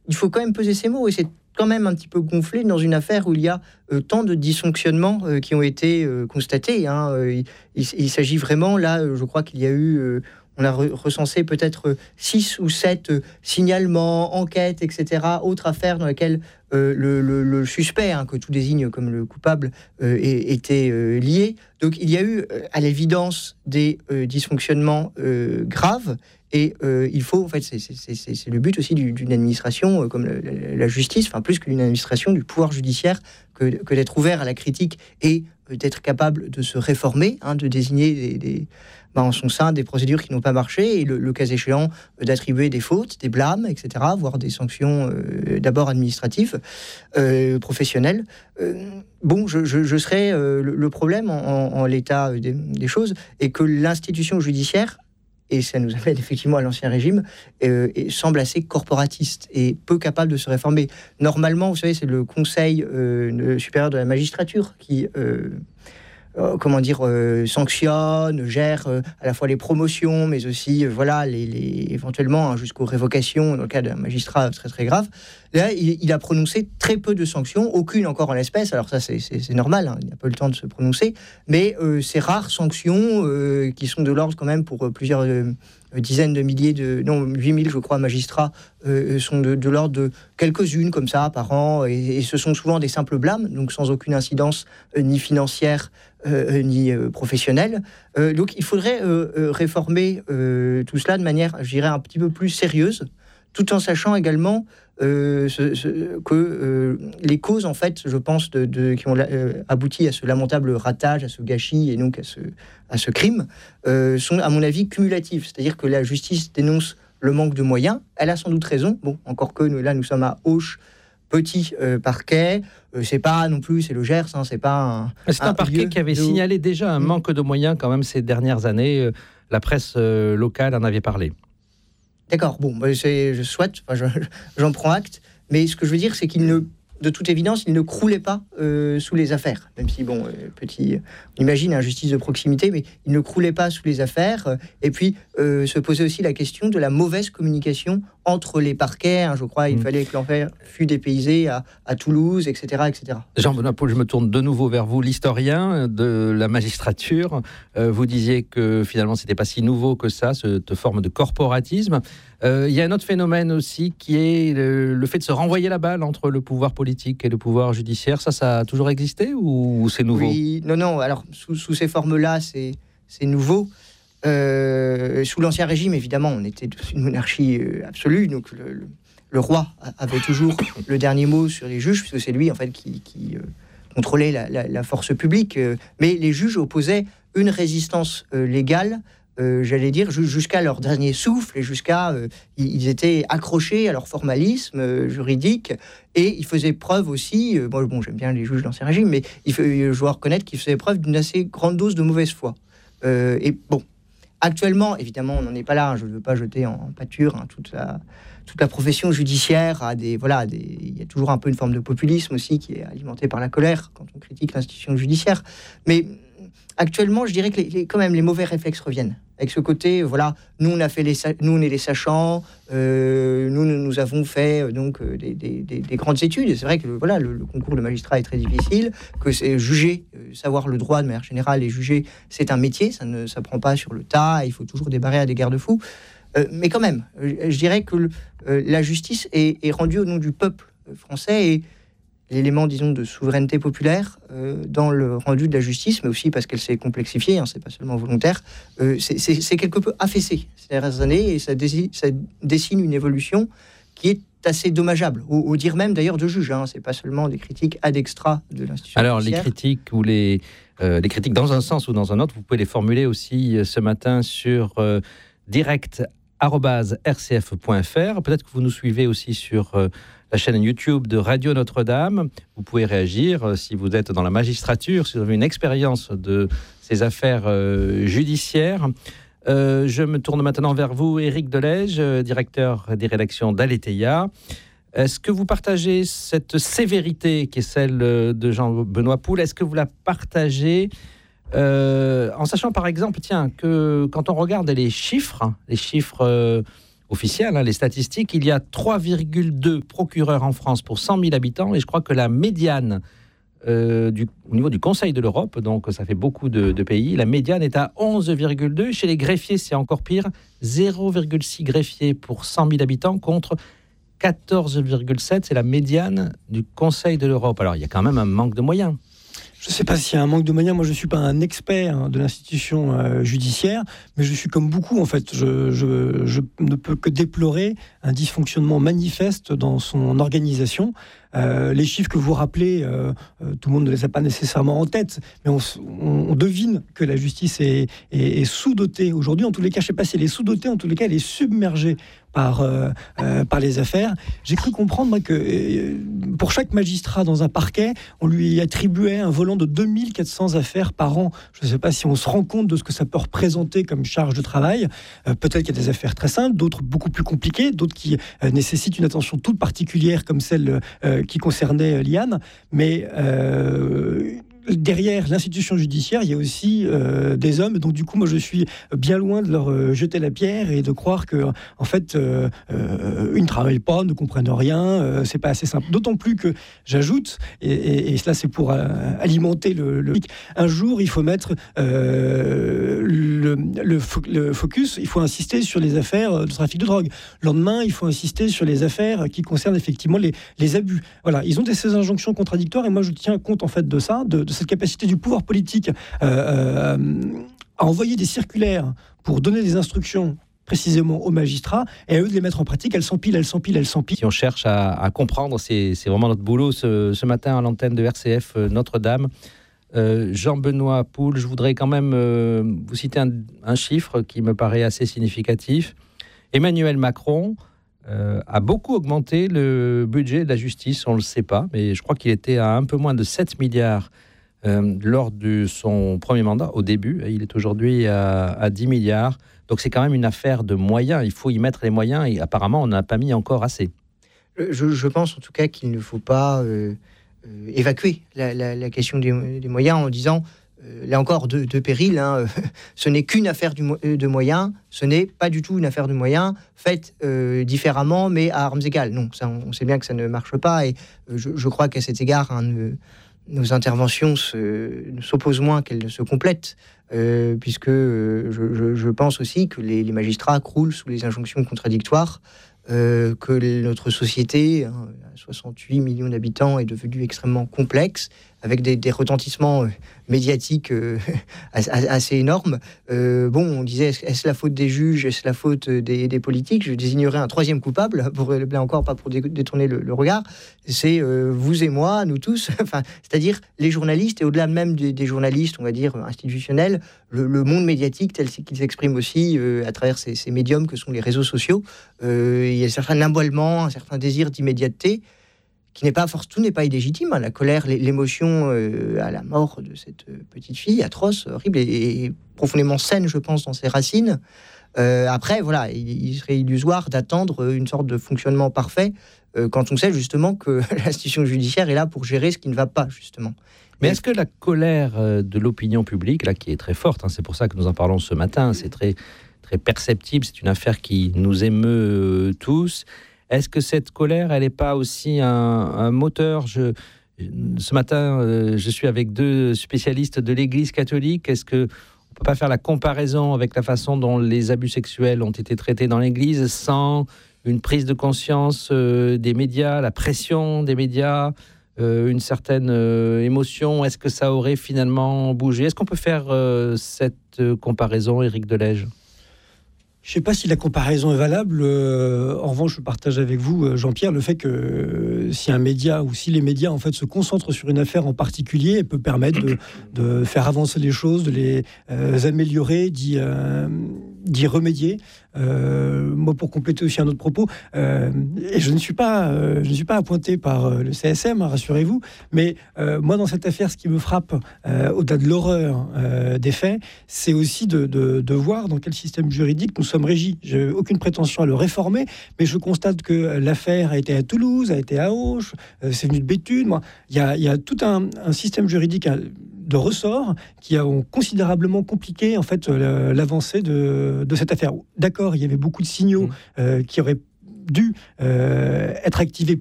il faut quand même peser ses mots, et c'est quand même un petit peu gonflé dans une affaire où il y a tant de dysfonctionnements qui ont été constatés. Il s'agit vraiment, là, je crois qu'il y a eu... on a recensé peut-être 6 ou 7 signalements, enquêtes, etc. Autres affaires dans lesquelles le suspect, que tout désigne comme le coupable, était lié. Donc il y a eu à l'évidence des dysfonctionnements graves. Et il faut, en fait, c'est le but aussi d'une administration comme la justice, enfin plus qu'une administration, du pouvoir judiciaire, que d'être ouvert à la critique et d'être capable de se réformer, de désigner en son sein des procédures qui n'ont pas marché, et le cas échéant d'attribuer des fautes, des blâmes, etc., voire des sanctions d'abord administratives, professionnelles. Je serais le problème en l'état des choses, et que l'institution judiciaire, et ça nous amène effectivement à l'Ancien Régime, semble assez corporatiste et peu capable de se réformer. Normalement, vous savez, c'est le Conseil supérieur de la magistrature qui sanctionne, gère à la fois les promotions, mais aussi éventuellement jusqu'aux révocations dans le cas d'un magistrat très très grave. Là, il a prononcé très peu de sanctions, aucune encore en l'espèce. Alors ça, c'est normal, il n'a pas eu le temps de se prononcer, mais ces rares sanctions qui sont de l'ordre quand même pour plusieurs dizaines de milliers 8000 je crois magistrats sont de l'ordre de quelques-unes comme ça par an, et ce sont souvent des simples blâmes, donc sans aucune incidence ni financière ni professionnelle. Donc il faudrait réformer tout cela de manière, je dirais, un petit peu plus sérieuse, tout en sachant également que les causes, en fait, je pense, qui ont abouti à ce lamentable ratage, à ce gâchis et donc à ce crime, sont, à mon avis, cumulatives. C'est-à-dire que la justice dénonce le manque de moyens. Elle a sans doute raison. Bon, encore que nous sommes à Auch, petit parquet. C'est pas non plus, c'est le Gers, c'est pas c'est un parquet qui avait signalé déjà un manque de moyens quand même ces dernières années. La presse locale en avait parlé. D'accord, j'en prends acte, mais ce que je veux dire, c'est de toute évidence, il ne croulait pas sous les affaires, même si, on imagine justice de proximité, mais il ne croulait pas sous les affaires, et puis se posait aussi la question de la mauvaise communication entre les parquets, je crois, il fallait que l'enfer fût dépaysé à Toulouse, etc., etc. Jean-Benoît Poul, je me tourne de nouveau vers vous, l'historien de la magistrature. Vous disiez que finalement, c'était pas si nouveau que ça, cette forme de corporatisme. Il y a un autre phénomène aussi qui est le fait de se renvoyer la balle entre le pouvoir politique et le pouvoir judiciaire. Ça a toujours existé ou c'est nouveau ? Oui, non. Alors, sous ces formes-là, c'est nouveau. Sous l'Ancien Régime, évidemment, on était dans une monarchie absolue, donc le roi avait toujours le dernier mot sur les juges, puisque c'est lui, en fait, qui contrôlait la force publique. Mais les juges opposaient une résistance légale, j'allais dire, jusqu'à leur dernier souffle, et jusqu'à... ils étaient accrochés à leur formalisme juridique, et ils faisaient preuve aussi... j'aime bien les juges de l'Ancien Régime, mais je dois reconnaître qu'ils faisaient preuve d'une assez grande dose de mauvaise foi. Actuellement, évidemment, on n'en est pas là. Je ne veux pas jeter en pâture toute la profession judiciaire. Il y a toujours un peu une forme de populisme aussi qui est alimentée par la colère quand on critique l'institution judiciaire. Mais actuellement, je dirais que quand même les mauvais réflexes reviennent. Avec ce côté, nous on est les sachants, nous avons fait des grandes études. Et c'est vrai que le concours de magistrat est très difficile, que c'est juger, savoir le droit de manière générale et juger, c'est un métier, ça ne s'apprend pas sur le tas, il faut toujours débarrer à des garde-fous. Mais quand même, je dirais que la justice est rendue au nom du peuple français, et l'élément, disons, de souveraineté populaire dans le rendu de la justice, mais aussi parce qu'elle s'est complexifiée, c'est pas seulement volontaire, c'est quelque peu affaissé ces dernières années, et ça dessine une évolution qui est assez dommageable, au dire même d'ailleurs de juges, c'est pas seulement des critiques ad extra de l'institution judiciaire. Alors les critiques ou les critiques dans un sens ou dans un autre, vous pouvez les formuler aussi ce matin sur direct@rcf.fr. Peut-être que vous nous suivez aussi sur la chaîne YouTube de Radio Notre-Dame. Vous pouvez réagir si vous êtes dans la magistrature, si vous avez une expérience de ces affaires judiciaires. Je me tourne maintenant vers vous, Éric Delège, directeur des rédactions d'Aletheia. Est-ce que vous partagez cette sévérité qui est celle de Jean-Benoît Poul ? Est-ce que vous la partagez en sachant par exemple, que quand on regarde les chiffres officielles, les statistiques, il y a 3,2 procureurs en France pour 100 000 habitants, et je crois que la médiane au niveau du Conseil de l'Europe, donc ça fait beaucoup de pays, la médiane est à 11,2. Chez les greffiers, c'est encore pire, 0,6 greffiers pour 100 000 habitants contre 14,7, c'est la médiane du Conseil de l'Europe. Alors, il y a quand même un manque de moyens. Je ne sais pas s'il y a un manque de moyens. Moi, je ne suis pas un expert de l'institution judiciaire, mais je suis comme beaucoup, en fait. Je ne peux que déplorer un dysfonctionnement manifeste dans son organisation. Les chiffres que vous rappelez, tout le monde ne les a pas nécessairement en tête, mais on devine que la justice est sous-dotée aujourd'hui. En tous les cas, je ne sais pas si elle est sous-dotée, en tous les cas, elle est submergée par les affaires. J'ai cru comprendre moi, que pour chaque magistrat dans un parquet, on lui attribuait un volant de 2400 affaires par an. Je ne sais pas si on se rend compte de ce que ça peut représenter comme charge de travail. Peut-être qu'il y a des affaires très simples, d'autres beaucoup plus compliquées, d'autres qui nécessitent une attention toute particulière comme celle qui concernait Liane, mais derrière l'institution judiciaire, il y a aussi des hommes. Donc du coup, moi, je suis bien loin de leur jeter la pierre et de croire que, en fait, ils ne travaillent pas, ne comprennent rien. C'est pas assez simple. D'autant plus que j'ajoute, et cela c'est pour alimenter le. Un jour, il faut mettre le focus. Il faut insister sur les affaires de trafic de drogue. Le lendemain, il faut insister sur les affaires qui concernent effectivement les abus. Voilà, ils ont ces injonctions contradictoires, et moi, je tiens compte en fait de ça, de cette capacité du pouvoir politique à envoyer des circulaires pour donner des instructions précisément aux magistrats, et à eux de les mettre en pratique. Elles s'empilent. Si on cherche à comprendre, c'est vraiment notre boulot ce matin à l'antenne de RCF Notre-Dame. Jean-Benoît Poul, je voudrais quand même vous citer un chiffre qui me paraît assez significatif. Emmanuel Macron a beaucoup augmenté le budget de la justice, on ne le sait pas, mais je crois qu'il était à un peu moins de 7 milliards lors de son premier mandat, au début. Il est aujourd'hui à 10 milliards. Donc c'est quand même une affaire de moyens. Il faut y mettre les moyens, et apparemment, on n'a pas mis encore assez. Je pense en tout cas qu'il ne faut pas évacuer la question des moyens en disant, là encore, de péril, ce n'est qu'une affaire de moyens, ce n'est pas du tout une affaire de moyens, faite différemment, mais à armes égales. Non, ça, on sait bien que ça ne marche pas, et je crois qu'à cet égard, nos interventions s'opposent moins qu'elles ne se complètent, puisque je pense aussi que les magistrats croulent sous les injonctions contradictoires, que notre société, 68 millions d'habitants, est devenue extrêmement complexe, avec des retentissements médiatiques assez énormes. On disait, est-ce la faute des juges, est-ce la faute des politiques? Je désignerais un troisième coupable, là encore, pas pour détourner le regard, c'est vous et moi, nous tous, c'est-à-dire les journalistes, et au-delà même des journalistes, on va dire, institutionnels, le monde médiatique tel qu'il s'exprime aussi à travers ces médiums que sont les réseaux sociaux. Il y a un certain emballement, un certain désir d'immédiateté, qui n'est pas tout n'est pas illégitime. La colère, l'émotion à la mort de cette petite fille, atroce, horrible, et profondément saine, je pense, dans ses racines. Après, voilà, il serait illusoire d'attendre une sorte de fonctionnement parfait quand on sait justement que l'institution judiciaire est là pour gérer ce qui ne va pas, justement. Mais est-ce que la colère de l'opinion publique, là, qui est très forte, c'est pour ça que nous en parlons ce matin, c'est très, très perceptible, c'est une affaire qui nous émeut tous. Est-ce que cette colère, elle n'est pas aussi un moteur? Ce matin, je suis avec 2 spécialistes de l'Église catholique. Est-ce qu'on ne peut pas faire la comparaison avec la façon dont les abus sexuels ont été traités dans l'Église sans une prise de conscience des médias, la pression des médias, une certaine émotion? Est-ce que ça aurait finalement bougé? Est-ce qu'on peut faire cette comparaison, Éric Delège? Je ne sais pas si la comparaison est valable. En revanche, je partage avec vous, Jean-Pierre, le fait que si un média ou si les médias en fait se concentrent sur une affaire en particulier, elle peut permettre de faire avancer les choses, de les améliorer, d'y remédier. Moi, pour compléter aussi un autre propos, et je ne suis pas appointé par le CSM, rassurez-vous, mais moi, dans cette affaire, ce qui me frappe, au-delà de l'horreur des faits, c'est aussi de voir dans quel système juridique nous sommes régis. Je n'ai aucune prétention à le réformer, mais je constate que l'affaire a été à Toulouse, a été à Auch, c'est venu de Béthune. Il y a tout un système juridique de ressorts qui ont considérablement compliqué en fait l'avancée de cette affaire. D'accord, il y avait beaucoup de signaux qui auraient dû être activés